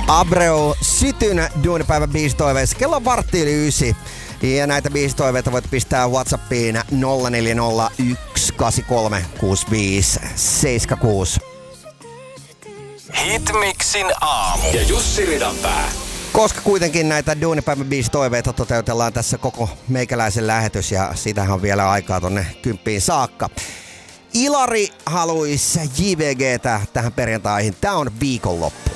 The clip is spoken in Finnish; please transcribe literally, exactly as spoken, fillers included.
Abreu Sytyn duunipäivän biisitoiveissa. Kello on vartti yli ysi. Ja näitä biisitoiveita voit pistää WhatsAppiin nolla neljä nolla yksi kahdeksan kolme kuusi viisi seitsemän kuusi. Hitmixin aamu. Ja Jussi Ridanpää. Koska kuitenkin näitä duunipäivän biisitoiveita toteutellaan tässä koko meikäläisen lähetys ja sitähän on vielä aikaa tonne kymppiin saakka. Ilari haluaisi J V G:tä tähän perjantaihin. Tää on viikonloppu.